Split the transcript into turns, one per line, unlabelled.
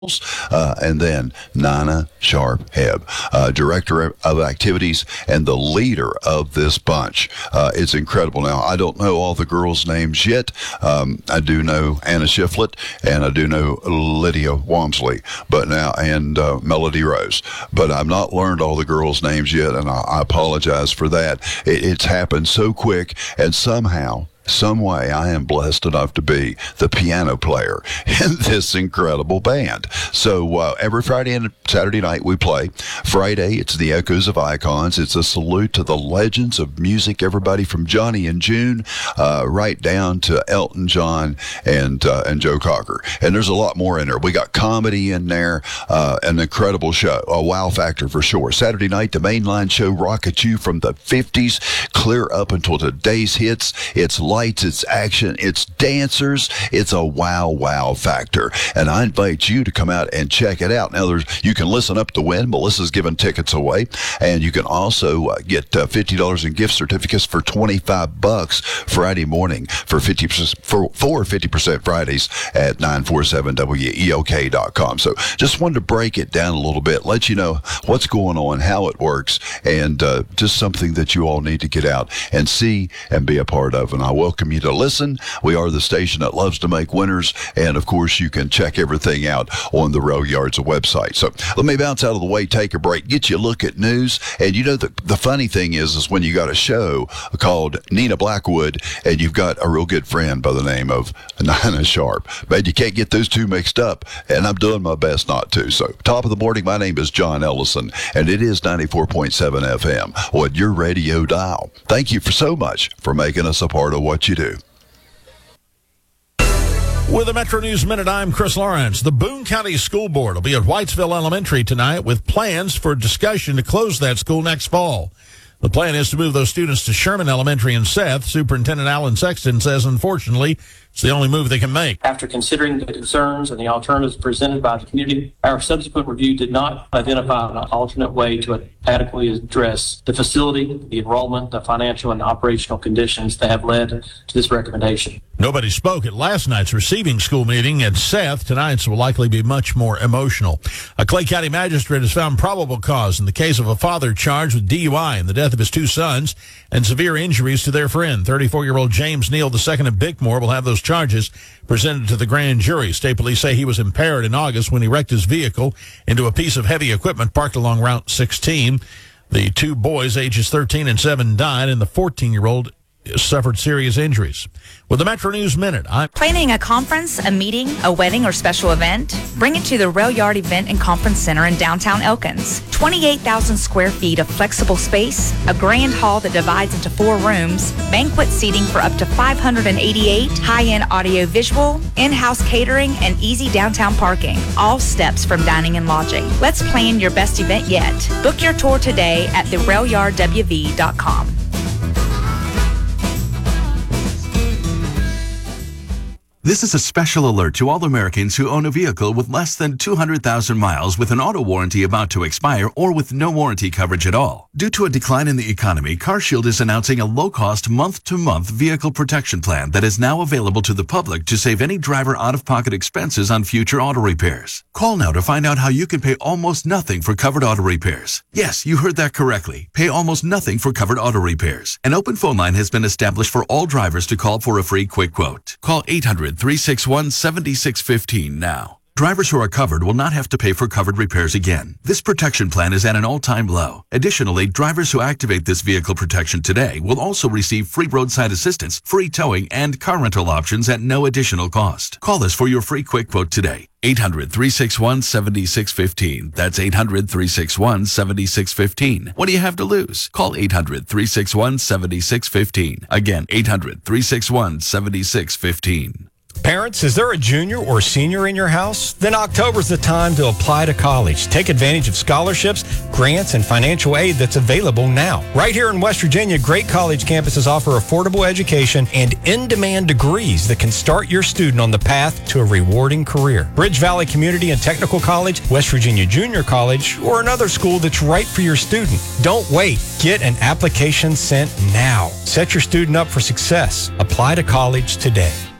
And then Nina Sharp-Hebb, Director of Activities and the leader of this bunch. It's incredible. Now, I don't know all the girls' names yet. I do know Anna Shiflett, and I do know Lydia Walmsley, and Melody Rose. But I've not learned all the girls' names yet, and I apologize for that. It's happened so quick, and somehow, some way, I am blessed enough to be the piano player in this incredible band. So every Friday and Saturday night we play. Friday, it's the Echoes of Icons. It's a salute to the legends of music, everybody from Johnny and June right down to Elton John and Joe Cocker. And there's a lot more in there. We got comedy in there, an incredible show, a wow factor for sure. Saturday night, the mainline show rockets you from the 50s clear up until today's hits. It's lights, it's action, it's dancers, it's a wow factor. And I invite you to come out and check it out. Now, you can listen up to win. Melissa's giving tickets away, and you can also get $50 in gift certificates for $25 Friday morning for 50% Fridays at 947weok.com. So just wanted to break it down a little bit, let you know what's going on, how it works, and just something that you all need to get out and see and be a part of. And I welcome you to listen. We are the station that loves to make winners, and of course you can check everything out on the Rail Yards website. So let me bounce out of the way, take a break, get you a look at news. And you know, the funny thing is when you got a show called Nina Blackwood and you've got a real good friend by the name of Nina Sharp, but you can't get those two mixed up, and I'm doing my best not to. So top of the morning, my name is John Ellison, and it is 94.7 FM on your radio dial. Thank you so much for making us a part of what you do.
With the Metro News Minute, I'm Chris Lawrence. The Boone County School Board will be at Whitesville Elementary tonight with plans for discussion to close that school next fall. The plan is to move those students to Sherman Elementary in Seth. Superintendent Alan Sexton says, unfortunately, it's the only move they can make.
After considering the concerns and the alternatives presented by the community, our subsequent review did not identify an alternate way to adequately address the facility, the enrollment, the financial and operational conditions that have led to this recommendation.
Nobody spoke at last night's receiving school meeting at Seth. Tonight's will likely be much more emotional. A Clay County magistrate has found probable cause in the case of a father charged with DUI in the death of his two sons and severe injuries to their friend. 34-year-old James Neal II of Bickmore will have those charges presented to the grand jury. State police say he was impaired in August when he wrecked his vehicle into a piece of heavy equipment parked along Route 16. The two boys, ages 13 and 7, died, and the 14-year-old suffered serious injuries. With the Metro News Minute, I'm
planning a conference, a meeting, a wedding, or special event. Bring it to the Rail Yard Event and Conference Center in downtown Elkins. 28,000 square feet of flexible space, a grand hall that divides into 4 rooms, banquet seating for up to 588, high-end audio-visual, in-house catering, and easy downtown parking. All steps from dining and lodging. Let's plan your best event yet. Book your tour today at therailyardwv.com.
This is a special alert to all Americans who own a vehicle with less than 200,000 miles with an auto warranty about to expire or with no warranty coverage at all. Due to a decline in the economy, CarShield is announcing a low-cost month-to-month vehicle protection plan that is now available to the public to save any driver out-of-pocket expenses on future auto repairs. Call now to find out how you can pay almost nothing for covered auto repairs. Yes, you heard that correctly. Pay almost nothing for covered auto repairs. An open phone line has been established for all drivers to call for a free quick quote. Call 800-361-7615 now. Drivers who are covered will not have to pay for covered repairs again. This protection plan is at an all-time low. Additionally, drivers who activate this vehicle protection today will also receive free roadside assistance, free towing, and car rental options at no additional cost. Call us for your free quick quote today. 800-361-7615. That's 800-361-7615. What do you have to lose? Call 800-361-7615. Again, 800-361-7615.
Parents, is there a junior or senior in your house? Then October's the time to apply to college. Take advantage of scholarships, grants, and financial aid that's available now. Right here in West Virginia, great college campuses offer affordable education and in-demand degrees that can start your student on the path to a rewarding career. Bridge Valley Community and Technical College, West Virginia Junior College, or another school that's right for your student. Don't wait. Get an application sent now. Set your student up for success. Apply to college today.